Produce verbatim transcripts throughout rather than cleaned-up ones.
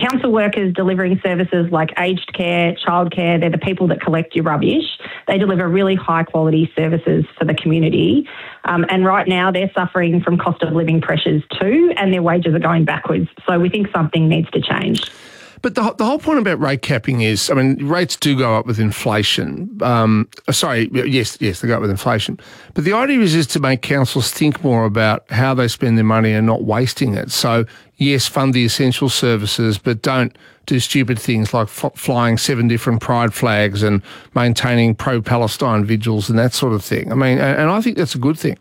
council workers delivering services like aged care, childcare, they're the people that collect your rubbish. They deliver really high quality services for the community. Um, and right now they're suffering from cost of living pressures too, and their wages are going backwards. So we think something needs to change. But the, the whole point about rate capping is, I mean, rates do go up with inflation. Um, sorry, yes, yes, they go up with inflation. But the idea is, is to make councils think more about how they spend their money and not wasting it. So, yes, fund the essential services, but don't do stupid things like f- flying seven different pride flags and maintaining pro-Palestine vigils and that sort of thing. I mean, and, and I think that's a good thing.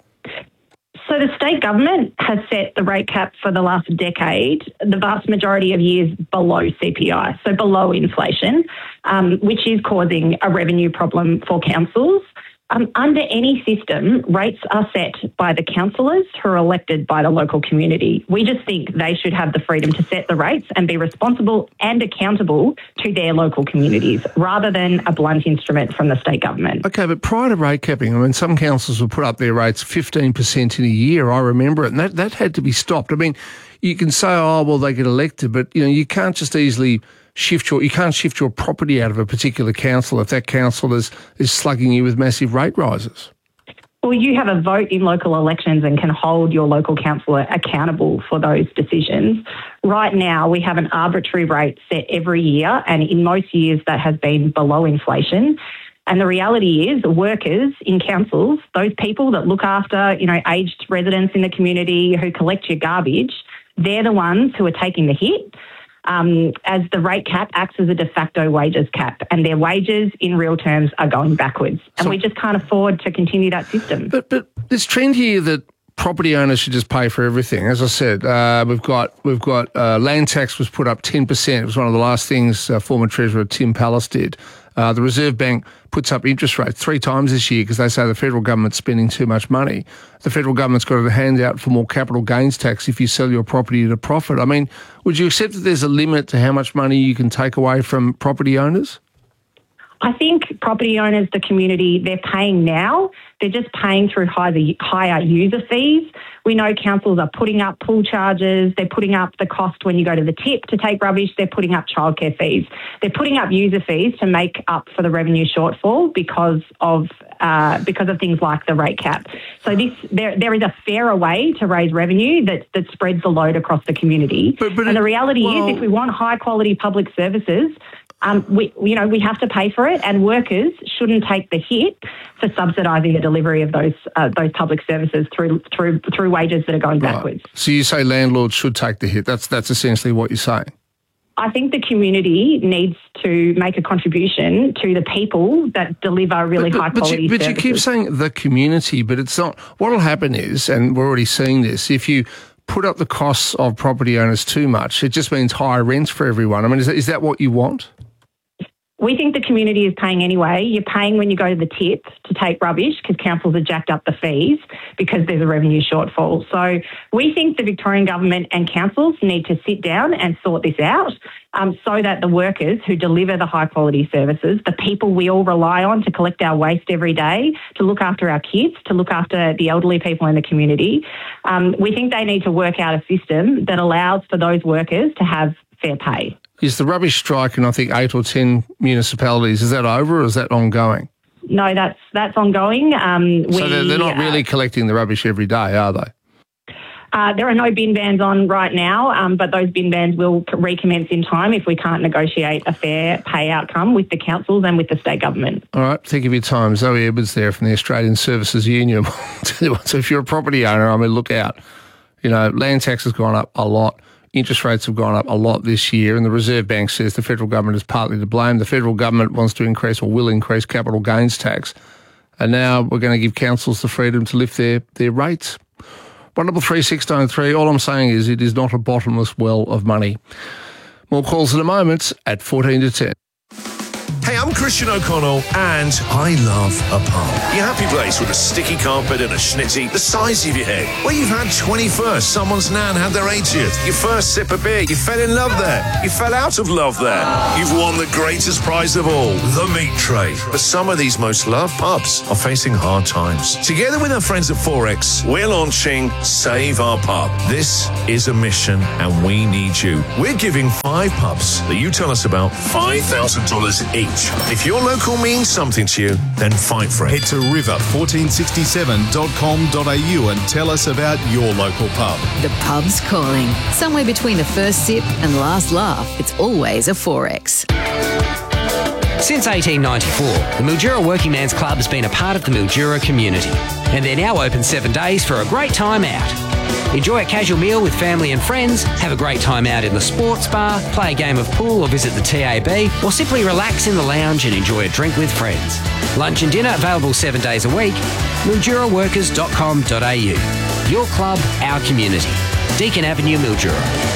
So the state government has set the rate cap for the last decade, the vast majority of years below C P I, so below inflation, um, which is causing a revenue problem for councils. Um, under any system, rates are set by the councillors who are elected by the local community. We just think they should have the freedom to set the rates and be responsible and accountable to their local communities rather than a blunt instrument from the state government. Okay, but prior to rate capping, I mean, some councils would put up their rates fifteen percent in a year. I remember it, and that, that had to be stopped. I mean, you can say, oh, well, they get elected, but, you know, you can't just easily shift your, you can't shift your property out of a particular council if that council is, is slugging you with massive rate rises. Well, you have a vote in local elections and can hold your local councillor accountable for those decisions. Right now, we have an arbitrary rate set every year, and in most years that has been below inflation. And the reality is workers in councils, those people that look after, you know, aged residents in the community who collect your garbage, they're the ones who are taking the hit. Um, as the rate cap acts as a de facto wages cap, and their wages in real terms are going backwards. And so, we just can't afford to continue that system. But but this trend here that property owners should just pay for everything. As I said, uh, we've got we've got uh, land tax was put up ten percent. It was one of the last things uh, former Treasurer Tim Pallas did. Uh, the Reserve Bank puts up interest rates three times this year because they say the federal government's spending too much money. The federal government's got a handout for more capital gains tax if you sell your property at a profit. I mean, would you accept that there's a limit to how much money you can take away from property owners? I think property owners, the community, they're paying now. They're just paying through higher, higher user fees. We know councils are putting up pool charges. They're putting up the cost when you go to the tip to take rubbish. They're putting up childcare fees. They're putting up user fees to make up for the revenue shortfall because of uh, because of things like the rate cap. So this there there is a fairer way to raise revenue that that spreads the load across the community. But, but and the reality well, is, if we want high quality public services, Um, we, you know, we have to pay for it, and workers shouldn't take the hit for subsidising the delivery of those uh, those public services through through through wages that are going backwards. Right. So you say landlords should take the hit. That's that's essentially what you're saying. I think the community needs to make a contribution to the people that deliver really but, but, high quality but you, but services. you keep saying the community, but it's not. What will happen is, and we're already seeing this, if you put up the costs of property owners too much, it just means higher rents for everyone. I mean, is that, is that what you want? We think the community is paying anyway. You're paying when you go to the tip to take rubbish because councils have jacked up the fees because there's a revenue shortfall. So we think the Victorian government and councils need to sit down and sort this out um, so that the workers who deliver the high quality services, the people we all rely on to collect our waste every day, to look after our kids, to look after the elderly people in the community, um, we think they need to work out a system that allows for those workers to have fair pay. Is the rubbish strike in, I think, eight or ten municipalities, is that over or is that ongoing? No, that's that's ongoing. Um, so we, they're, they're not really uh, collecting the rubbish every day, are they? Uh, there are no bin bans on right now, um, but those bin bans will recommence in time if we can't negotiate a fair pay outcome with the councils and with the state government. All right, think of your time. Zoe Edwards there from the Australian Services Union. So if you're a property owner, I mean, look out. You know, land tax has gone up a lot. Interest rates have gone up a lot this year, and the Reserve Bank says the federal government is partly to blame. The federal government wants to increase or will increase capital gains tax, and now we're going to give councils the freedom to lift their, their rates. one double three six nine three. All I'm saying is it is not a bottomless well of money. More calls in a moment at fourteen to ten. Hey, I'm I'm Christian O'Connell, and I love a pub. Your happy place with a sticky carpet and a schnitty the size of your head. Where you've had twenty-first, someone's nan had their eightieth, your first sip of beer, you fell in love there, you fell out of love there. You've won the greatest prize of all, the meat tray. But some of these most loved pubs are facing hard times. Together with our friends at Forex, we're launching Save Our Pub. This is a mission, and we need you. We're giving five pubs that you tell us about five thousand dollars each. If your local means something to you, then fight for it. Head to river fourteen sixty-seven dot com dot a u and tell us about your local pub. The pub's calling. Somewhere between the first sip and last laugh, it's always a Forex. Since eighteen ninety-four, the Mildura Working Man's Club has been a part of the Mildura community, and they're now open seven days for a great time out. Enjoy a casual meal with family and friends, have a great time out in the sports bar, play a game of pool or visit the T A B, or simply relax in the lounge and enjoy a drink with friends. Lunch and dinner available seven days a week. mildura workers dot com dot a u. Your club, our community. Deakin Avenue, Mildura.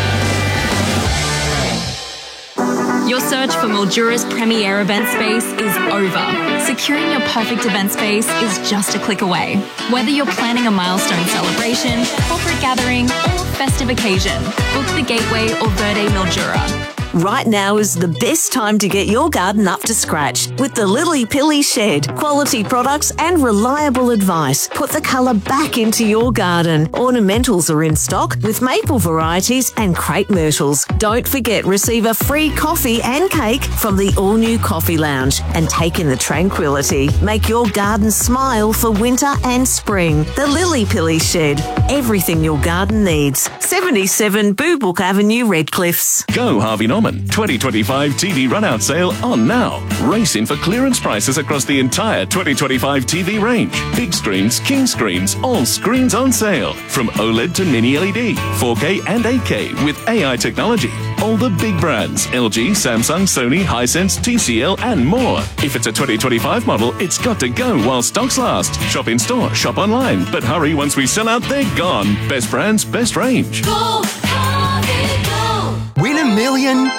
Your search for Mildura's premier event space is over. Securing your perfect event space is just a click away. Whether you're planning a milestone celebration, corporate gathering, or festive occasion, book the Gateway or Verde Mildura. Right now is the best time to get your garden up to scratch with the Lily Pilly Shed. Quality products and reliable advice put the colour back into your garden. Ornamentals are in stock with maple varieties and crepe myrtles. Don't forget, receive a free coffee and cake from the all-new Coffee Lounge and take in the tranquility. Make your garden smile for winter and spring. The Lily Pilly Shed. Everything your garden needs. seventy-seven Boobook Avenue, Redcliffs. Go Harvey Norman. twenty twenty-five T V run-out sale on now. Race in for clearance prices across the entire twenty twenty-five T V range. Big screens, king screens, all screens on sale. From OLED to mini L E D, four K and eight K with A I technology. All the big brands, L G, Samsung, Sony, Hisense, T C L and more. If it's a twenty twenty-five model, it's got to go while stocks last. Shop in store, shop online. But hurry, once we sell out, they're gone. Best brands, best range. Go, Harvey, go! Win a million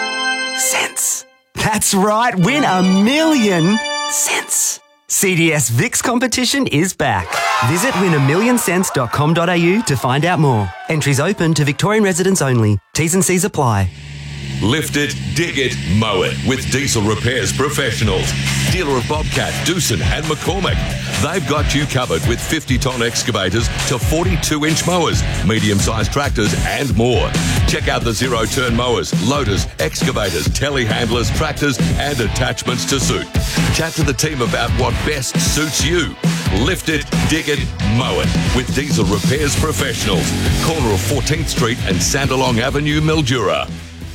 cents. That's right, win a million cents. C D S VIX competition is back. Visit win a million cents dot com dot a u to find out more. Entries open to Victorian residents only. T's and C's apply. Lift it, dig it, mow it with Diesel Repairs Professionals. Dealer of Bobcat, Doosan and McCormick. They've got you covered with fifty tonne excavators to forty-two inch mowers, medium-sized tractors and more. Check out the zero-turn mowers, loaders, excavators, telehandlers, tractors and attachments to suit. Chat to the team about what best suits you. Lift it, dig it, mow it with Diesel Repairs Professionals. Corner of fourteenth Street and Sandalong Avenue, Mildura.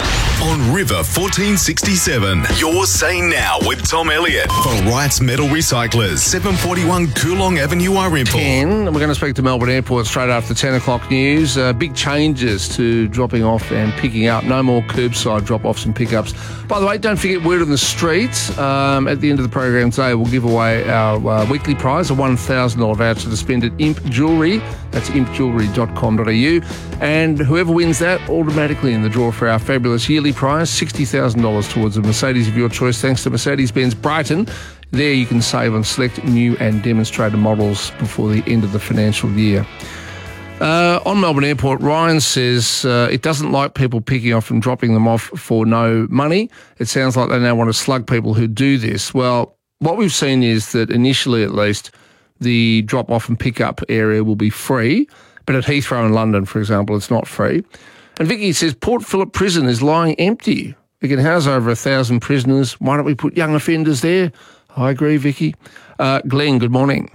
On River fourteen sixty-seven, you're saying now with Tom Elliott for Wright's Metal Recyclers, seven forty-one Coolong Avenue, Irimple. ten, we're going to speak to Melbourne Airport straight after the ten o'clock news. Uh, big changes to dropping off and picking up. No more curbside drop-offs and pickups. By the way, don't forget Word on the Street. Um, at the end of the program today, we'll give away our uh, weekly prize, a one thousand dollars voucher to spend at Imp Jewellery. That's imp jewellery dot com dot a u. And whoever wins that, automatically in the draw for our fabulous yearly prize, sixty thousand dollars towards a Mercedes of your choice, thanks to Mercedes-Benz Brighton. There you can save on select new and demonstrator models before the end of the financial year. Uh, on Melbourne Airport, Ryan says uh, it doesn't like people picking off and dropping them off for no money. It sounds like they now want to slug people who do this. Well, what we've seen is that initially at least, the drop-off and pick-up area will be free, but at Heathrow in London, for example, it's not free. And Vicky says Port Phillip Prison is lying empty. We can house over a thousand prisoners. Why don't we put young offenders there? I agree, Vicky. Uh, Glenn, good morning.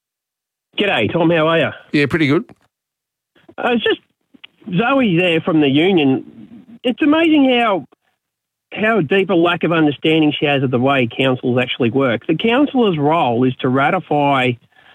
G'day, Tom. How are you? Yeah, pretty good. Uh, it's just Zoe there from the union. It's amazing how how deep a lack of understanding she has of the way councils actually work. The councillor's role is to ratify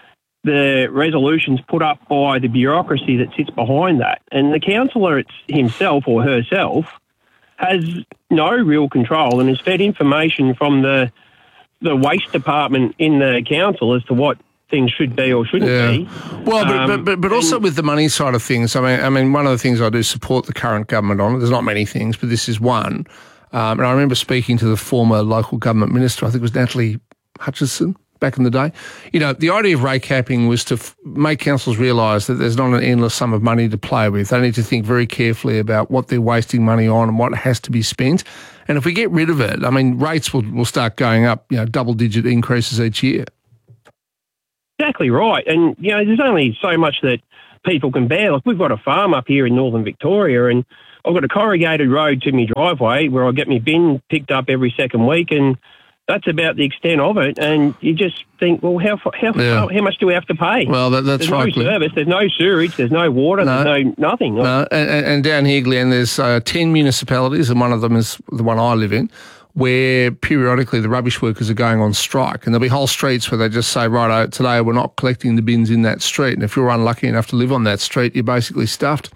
the resolutions put up by the bureaucracy that sits behind that. And the councillor himself or herself has no real control and is fed information from the the waste department in the council as to what things should be or shouldn't yeah. be. Well, but, um, but, but, but also with the money side of things, I mean, I mean, one of the things I do support the current government on, there's not many things, but this is one. Um, and I remember speaking to the former local government minister, I think it was Natalie Hutchinson, back in the day. You know, the idea of rate capping was to f- make councils realise that there's not an endless sum of money to play with. They need to think very carefully about what they're wasting money on and what has to be spent. And if we get rid of it, I mean, rates will, will start going up, you know, double-digit increases each year. Exactly right. And, you know, there's only so much that people can bear. Like, we've got a farm up here in northern Victoria, and I've got a corrugated road to my driveway where I get my bin picked up every second week, and that's about the extent of it. And you just think, well, how how Yeah. how, how much do we have to pay? Well, that, that's there's right, no Glenn. service, there's no sewerage, there's no water, No. there's no nothing. No, and, and and down here, Glenn, there's uh, ten municipalities, and one of them is the one I live in, where periodically the rubbish workers are going on strike, and there'll be whole streets where they just say, righto, today we're not collecting the bins in that street, and if you're unlucky enough to live on that street, you're basically stuffed.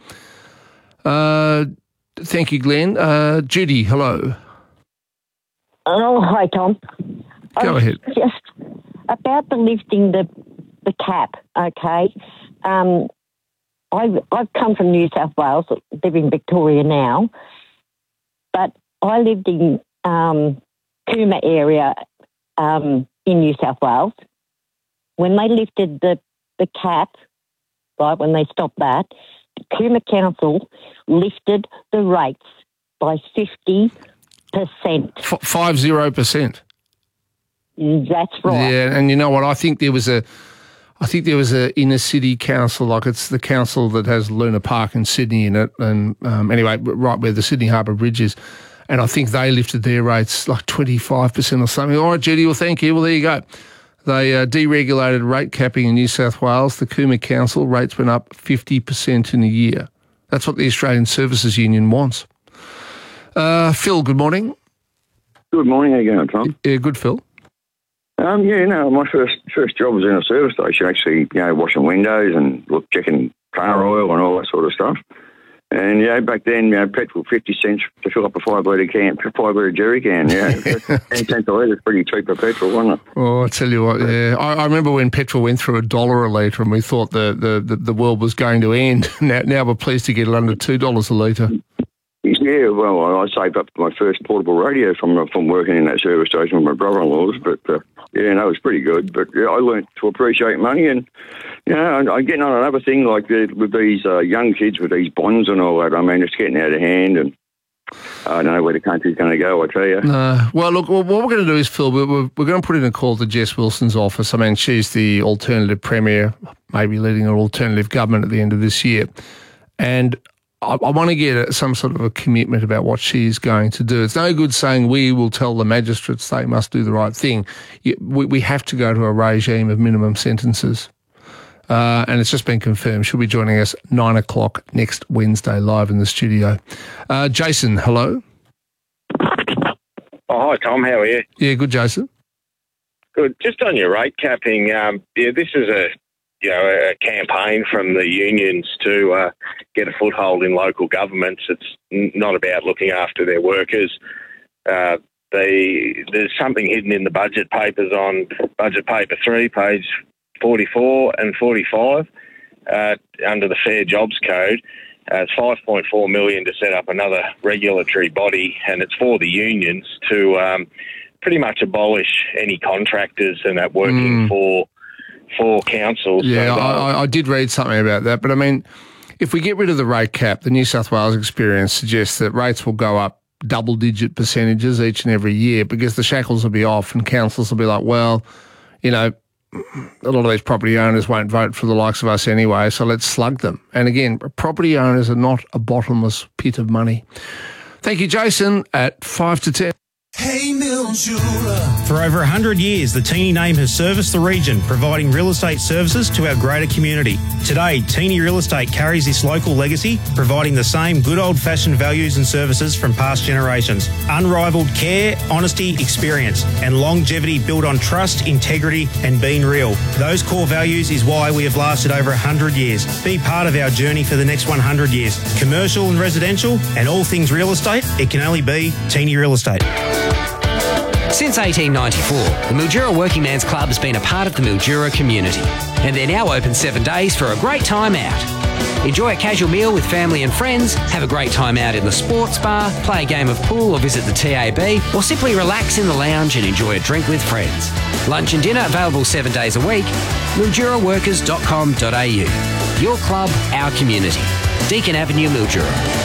Uh, thank you, Glenn. Uh, Judy, hello. Oh, hi, Tom. Go I was ahead. Just about the lifting the the cap, okay. Um, I've, I've come from New South Wales, live in Victoria now, but I lived in um, Cooma area um, in New South Wales. When they lifted the, the cap, right, when they stopped that, Cooma Council lifted the rates by fifty percent. F- five zero percent. That's right. Yeah, and you know what? I think there was a, I think there was a inner city council, like it's the council that has Luna Park in Sydney in it, and um, anyway, right where the Sydney Harbour Bridge is, and I think they lifted their rates like twenty-five percent or something. All right, Judy, well, thank you. Well, there you go. They uh, deregulated rate capping in New South Wales. The Cooma Council rates went up fifty percent in a year. That's what the Australian Services Union wants. Uh, Phil, good morning. Good morning. How you going, Tom? Yeah, good, Phil. Um, yeah, no, my first first job was in a service station, actually, you know, washing windows and look, checking car oil and all that sort of stuff. And, you know, back then, you know, petrol fifty cents to fill up a five litre can, five litre jerry can, yeah. ten cents a litre is pretty cheap for petrol, wasn't it? Oh, I tell you what, yeah. I, I remember when petrol went through a dollar a litre and we thought the, the, the, the world was going to end. Now, now we're pleased to get it under two dollars a litre. Yeah, well, I saved up my first portable radio from from working in that service station with my brother-in-laws, but uh, yeah, no, it was pretty good. But yeah, I learnt to appreciate money, and you know, I'm, I'm getting on another thing like the, with these uh, young kids with these bonds and all that. I mean, it's getting out of hand, and I don't know where the country's going to go. I tell you. Uh, well, look, what we're going to do is, Phil, we're, we're going to put in a call to Jess Wilson's office. I mean, she's the alternative premier, maybe leading an alternative government at the end of this year, and I, I want to get some sort of a commitment about what she's going to do. It's no good saying we will tell the magistrates they must do the right thing. We, we have to go to a regime of minimum sentences. Uh, and it's just been confirmed. She'll be joining us nine o'clock next Wednesday live in the studio. Uh, Jason, hello. Oh, hi, Tom. How are you? Yeah, good, Jason. Good. Just on your rate capping, um, yeah, this is a you know a campaign from the unions to uh, get a foothold in local governments. It's n- not about looking after their workers. Uh, they, there's something hidden in the budget papers on budget paper three, page forty-four and forty-five, uh, under the Fair Jobs Code. Uh, it's five point four million dollars to set up another regulatory body, and it's for the unions to um, pretty much abolish any contractors and that working Mm. for for councils. Yeah, So, I, I- I did read something about that. But, I mean, if we get rid of the rate cap, the New South Wales experience suggests that rates will go up double-digit percentages each and every year because the shackles will be off and councils will be like, well, you know, a lot of these property owners won't vote for the likes of us anyway, so let's slug them. And again, property owners are not a bottomless pit of money. Thank you, Jason, at five to ten. Hey Mildura. For over one hundred years, the Teeny name has serviced the region, providing real estate services to our greater community. Today, Teeny Real Estate carries this local legacy, providing the same good old-fashioned values and services from past generations. Unrivaled care, honesty, experience, and longevity built on trust, integrity, and being real. Those core values is why we have lasted over one hundred years. Be part of our journey for the next one hundred years. Commercial and residential, and all things real estate, it can only be Teeny Real Estate. Since eighteen ninety-four, the Mildura Working Man's Club has been a part of the Mildura community, and they're now open seven days for a great time out. Enjoy a casual meal with family and friends, have a great time out in the sports bar, play a game of pool or visit the T A B, or simply relax in the lounge and enjoy a drink with friends. Lunch and dinner available seven days a week. mildura workers dot com dot a u. Your club, our community. Deakin Avenue, Mildura.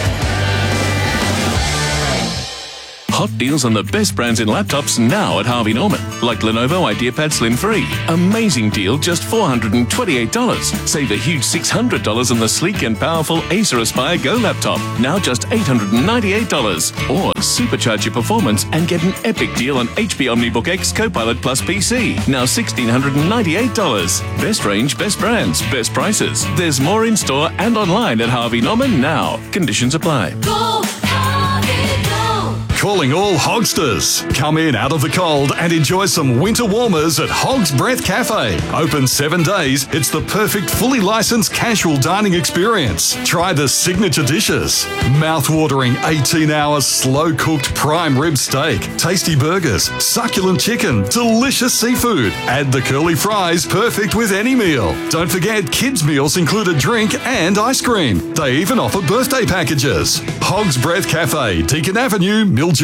Hot deals on the best brands in laptops now at Harvey Norman. Like Lenovo IdeaPad Slim three. Amazing deal, just four hundred twenty-eight dollars. Save a huge six hundred dollars on the sleek and powerful Acer Aspire Go laptop. Now just eight hundred ninety-eight dollars. Or supercharge your performance and get an epic deal on H P OmniBook X Copilot Plus P C. Now one thousand six hundred ninety-eight dollars. Best range, best brands, best prices. There's more in store and online at Harvey Norman now. Conditions apply. Go, Harvey, go. Calling all Hogsters. Come in out of the cold and enjoy some winter warmers at Hog's Breath Cafe. Open seven days, it's the perfect fully licensed casual dining experience. Try the signature dishes. Mouth-watering eighteen-hour slow-cooked prime rib steak, tasty burgers, succulent chicken, delicious seafood. Add the curly fries, perfect with any meal. Don't forget, kids' meals include a drink and ice cream. They even offer birthday packages. Hog's Breath Cafe, Deakin Avenue, Mildura.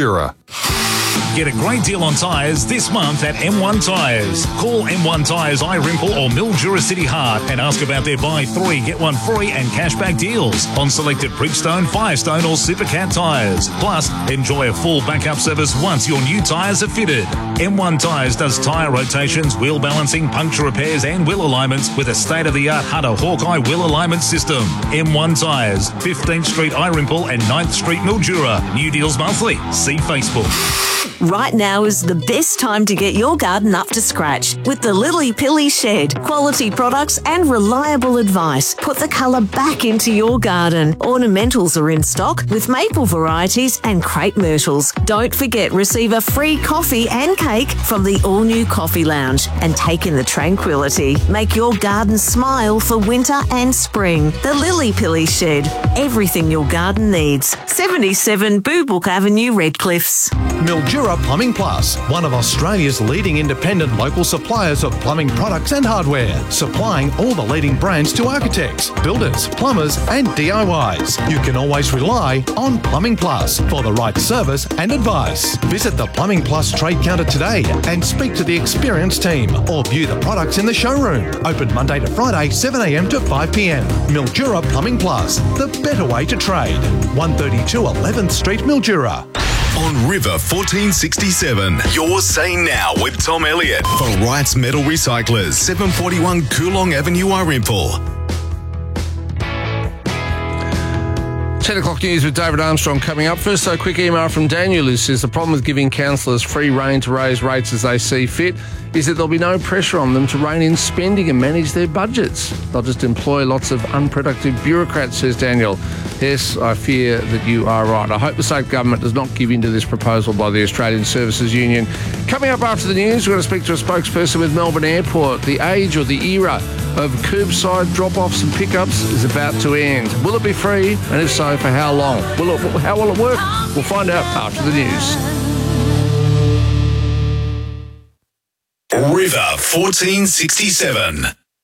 Get a great deal on tyres this month at M one Tyres. Call M one Tyres Irimple or Mildura City Hart and ask about their buy three, get one free and cashback deals on selected Bridgestone, Firestone or Supercat tyres. Plus, enjoy a full backup service once your new tyres are fitted. M one Tyres does tyre rotations, wheel balancing, puncture repairs and wheel alignments with a state-of-the-art Hunter Hawkeye wheel alignment system. M one Tyres, fifteenth Street Irimple and ninth Street Mildura. New deals monthly. See Facebook. Right now is the best time to get your garden up to scratch with the Lily Pilly Shed. Quality products and reliable advice. Put the colour back into your garden. Ornamentals are in stock with maple varieties and crepe myrtles. Don't forget, receive a free coffee and cake from the all-new Coffee Lounge and take in the tranquility. Make your garden smile for winter and spring. The Lily Pilly Shed. Everything your garden needs. seventy-seven Boobook Avenue, Redcliffs. Mildura Plumbing Plus, one of Australia's leading independent local suppliers of plumbing products and hardware, supplying all the leading brands to architects, builders, plumbers and D I Ys. You can always rely on Plumbing Plus for the right service and advice. Visit the Plumbing Plus trade counter today and speak to the experienced team or view the products in the showroom. Open Monday to Friday, seven a m to five p m. Mildura Plumbing Plus, the better way to trade. one thirty-two eleventh Street, Mildura. On River fourteen sixty-seven, you're saying now with Tom Elliott for Wright's Metal Recyclers, seven forty-one Coolong Avenue, Irimple. ten o'clock news with David Armstrong coming up. First, a quick email from Daniel who says the problem with giving councillors free rein to raise rates as they see fit is that there'll be no pressure on them to rein in spending and manage their budgets. They'll just employ lots of unproductive bureaucrats, says Daniel. Yes, I fear that you are right. I hope the state government does not give in to this proposal by the Australian Services Union. Coming up after the news, we're going to speak to a spokesperson with Melbourne Airport. The age or the era of curbside drop-offs and pickups is about to end. Will it be free? And if so, for how long? Will it, how will it work? We'll find out after the news. River fourteen sixty-seven.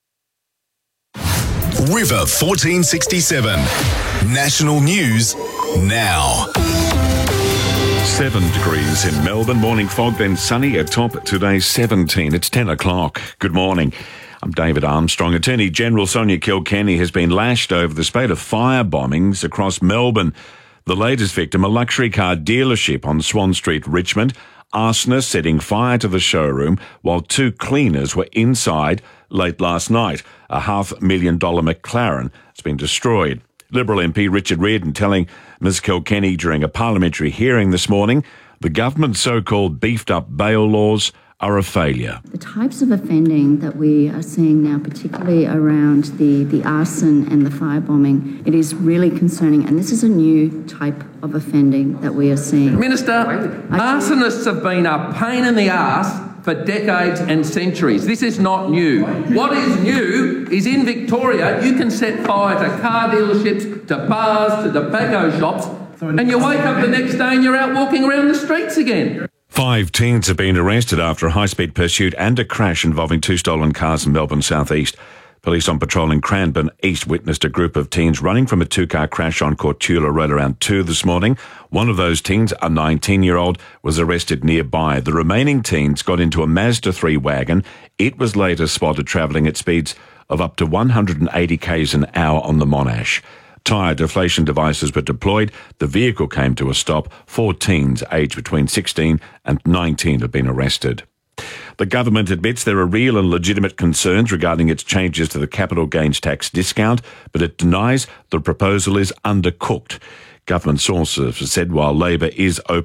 River fourteen sixty-seven. National news now. Seven degrees in Melbourne. Morning fog, then sunny. At top today, seventeen. It's ten o'clock. Good morning. I'm David Armstrong. Attorney General Sonia Kilkenny has been lashed over the spate of fire bombings across Melbourne. The latest victim, a luxury car dealership on Swan Street, Richmond. Arsonists setting fire to the showroom while two cleaners were inside late last night. A half million dollar McLaren has been destroyed. Liberal M P Richard Reardon telling Ms Kilkenny during a parliamentary hearing this morning the government's so-called beefed-up bail laws are a failure. The types of offending that we are seeing now, particularly around the, the arson and the firebombing, it is really concerning, and this is a new type of offending that we are seeing. Minister, arsonists have been a pain in the arse for decades and centuries. This is not new. What is new is in Victoria you can set fire to car dealerships, to bars, to tobacco shops, and you wake up the next day and you're out walking around the streets again. Five teens have been arrested after a high-speed pursuit and a crash involving two stolen cars in Melbourne southeast. Police on patrol in Cranbourne East witnessed a group of teens running from a two-car crash on Cortula Road around two this morning. One of those teens, a nineteen-year-old, was arrested nearby. The remaining teens got into a Mazda three wagon. It was later spotted travelling at speeds of up to one hundred eighty kays an hour on the Monash. Tyre deflation devices were deployed. The vehicle came to a stop. Four teens aged between sixteen and nineteen have been arrested. The government admits there are real and legitimate concerns regarding its changes to the capital gains tax discount, but it denies the proposal is undercooked. Government sources have said while Labor is open